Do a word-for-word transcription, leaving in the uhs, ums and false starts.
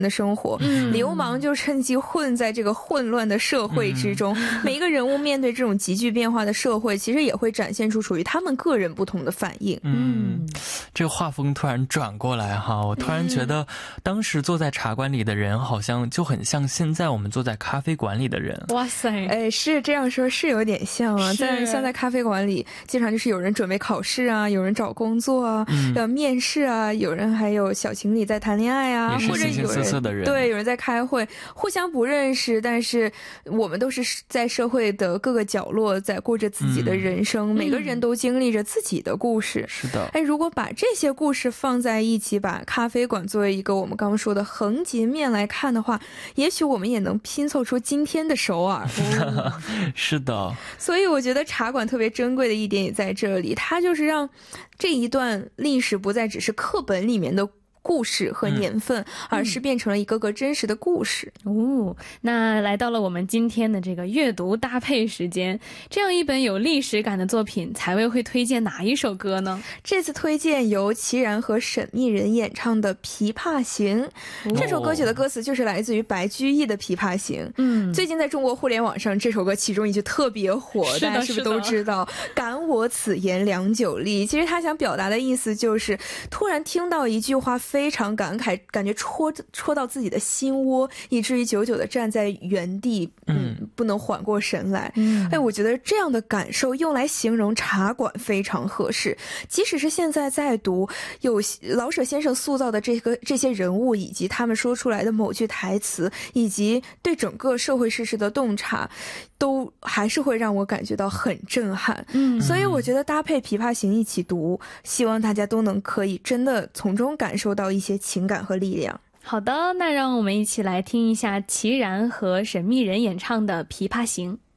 的生活，流氓就趁机混在这个混乱的社会之中，每一个人物面对这种急剧变化的社会，其实也会展现出属于他们个人不同的反应。 嗯，这个画风突然转过来哈，我突然觉得当时坐在茶馆里的人好像就很像现在我们坐在咖啡馆里的人。 哇塞，哎，是这样说是有点像啊，在像在咖啡馆里经常就是有人准备考试啊，有人找工作啊，要面试啊，有人还有小情侣在谈恋爱啊，或者有人对有人在开会，互相不认识，但是我们都是在社会的各个角落在过着自己的人生，每个人都经历着自己的故事。是的，哎，如果把这些故事放在一起，把咖啡馆作为一个我们刚刚说的横截面来看的话，也许我们也能拼凑出今天的首尔。 是的， 所以我觉得茶馆特别珍贵的一点也在这里，它就是让这一段历史不再只是课本里面的故事和年份，而是变成了一个个真实的故事。 哦，那来到了我们今天的这个阅读搭配时间，这样一本有历史感的作品，采薇会推荐哪一首歌呢？ 这次推荐由齐然和沈密人演唱的《琵琶行》。这首歌曲的歌词就是来自于白居易的《琵琶行》。嗯，最近在中国互联网上，这首歌其中一句特别火，大家是不是都知道？感我此言良久立。其实他想表达的意思就是，突然听到一句话非常感慨，感觉戳戳到自己的心窝，以至于久久的站在原地，嗯，不能缓过神来。嗯，哎，我觉得这样的感受用来形容茶馆非常合适。即使是现在在读，有老舍先生塑造的这个这些人物，以及他们说出来的某句台词，以及对整个社会事实的洞察，都还是会让我感觉到很震撼。嗯，所以我觉得搭配《琵琶行》一起读，希望大家都能可以真的从中感受到一些情感和力量。 好的，那让我们一起来听一下齐然和沈密人演唱的《琵琶行》。